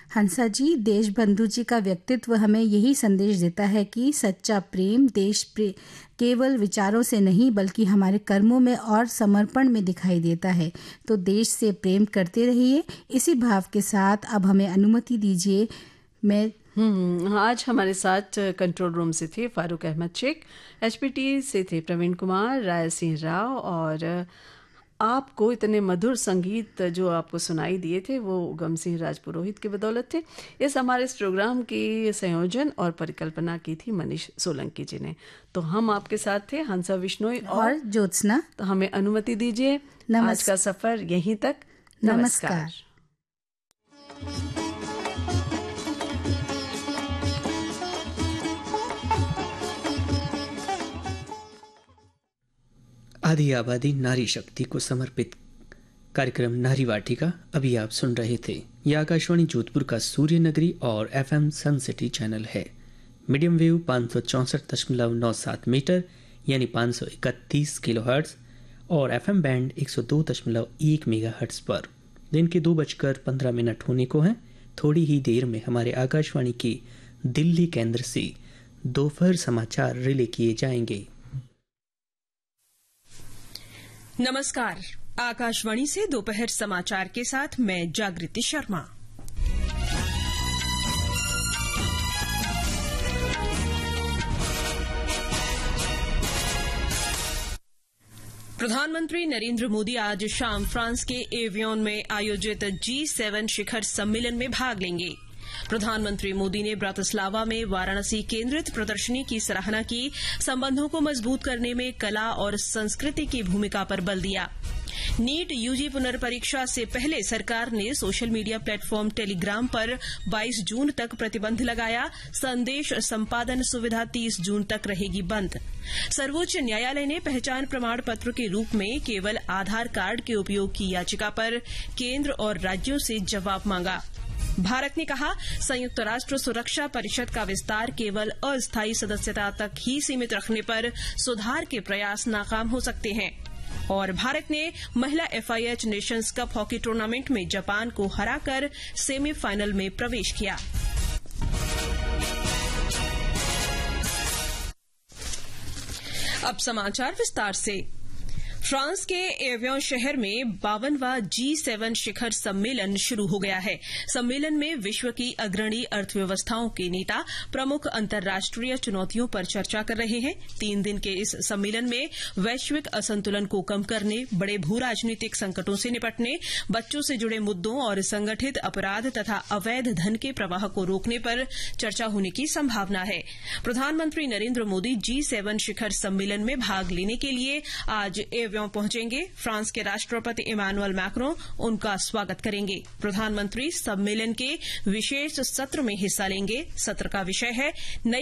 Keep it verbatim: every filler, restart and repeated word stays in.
हंसा जी, देशबंधु जी का व्यक्तित्व हमें यही संदेश देता है कि सच्चा प्रेम देश प्रे, केवल विचारों से नहीं बल्कि हमारे कर्मों में और समर्पण में दिखाई देता है। तो देश से प्रेम करते रहिए। इसी भाव के साथ अब हमें अनुमति दीजिए। मैं हम्म आज हमारे साथ कंट्रोल रूम से थे फारूक अहमद शेख, एचपीटी से थे प्रवीण कुमार, राय सिंह राव, और आपको इतने मधुर संगीत जो आपको सुनाई दिए थे वो उगम सिंह राजपुरोहित की बदौलत थे। इस हमारे इस प्रोग्राम की संयोजन और परिकल्पना की थी मनीष सोलंकी जी ने। तो हम आपके साथ थे हंसा विश्नोई और, और ज्योत्सना। तो हमें अनुमति दीजिए। आज का सफर यहीं तक। नमस्कार, नमस्कार। आदि आबादी नारी शक्ति को समर्पित कार्यक्रम नारी वाटिका अभी आप सुन रहे थे। यह आकाशवाणी जोधपुर का सूर्य नगरी और एफएम सन सिटी चैनल है। मीडियम वेव पाँच सौ चौंसठ दशमलव नौ सात मीटर यानी पाँच सौ इकतीस किलो हर्ट्ज और एफएम बैंड एक सौ दो दशमलव एक मेगा हर्ट्ज पर दिन के दो बजकर पंद्रह मिनट होने को हैं। थोड़ी ही देर में हमारे आकाशवाणी के दिल्ली केंद्र से दोपहर समाचार रिले किए जाएंगे। नमस्कार, आकाशवाणी से दोपहर समाचार के साथ मैं जागृति शर्मा। प्रधानमंत्री नरेंद्र मोदी आज शाम फ्रांस के एवियन में आयोजित जी सेवन शिखर सम्मेलन में भाग लेंगे। प्रधानमंत्री मोदी ने ब्रातिस्लावा में वाराणसी केंद्रित प्रदर्शनी की सराहना की। संबंधों को मजबूत करने में कला और संस्कृति की भूमिका पर बल दिया। नीट यूजी पुनर्परीक्षा से पहले सरकार ने सोशल मीडिया प्लेटफॉर्म टेलीग्राम पर बाईस जून तक प्रतिबंध लगाया। संदेश संपादन सुविधा तीस जून तक रहेगी बंद। सर्वोच्च न्यायालय ने पहचान प्रमाण पत्र के रूप में केवल आधार कार्ड के उपयोग की याचिका पर केंद्र और राज्यों से जवाब मांगा। भारत ने कहा, संयुक्त राष्ट्र सुरक्षा परिषद का विस्तार केवल अस्थायी सदस्यता तक ही सीमित रखने पर सुधार के प्रयास नाकाम हो सकते हैं। और भारत ने महिला FIH Nations cup hockey tournament में जापान को हराकर सेमीफाइनल में प्रवेश किया। अब समाचार विस्तार से। फ्रांस के एवियन शहर में बावनवां जी सेवन शिखर सम्मेलन शुरू हो गया है। सम्मेलन में विश्व की अग्रणी अर्थव्यवस्थाओं के नेता प्रमुख अंतर्राष्ट्रीय चुनौतियों पर चर्चा कर रहे हैं। तीन दिन के इस सम्मेलन में वैश्विक असंतुलन को कम करने, बड़े भू राजनीतिक संकटों से निपटने, बच्चों से जुड़े मुद्दों और संगठित अपराध तथा अवैध धन के प्रवाह को रोकने पर चर्चा होने की संभावना है। प्रधानमंत्री नरेंद्र मोदी जी सेवन शिखर सम्मेलन में भाग लेने के लिए आज एवियन पहुंचेंगे। फ्रांस के राष्ट्रपति इमैनुअल मैक्रों उनका स्वागत करेंगे। प्रधानमंत्री सम्मेलन के विशेष सत्र में हिस्सा लेंगे। सत्र का विषय है नई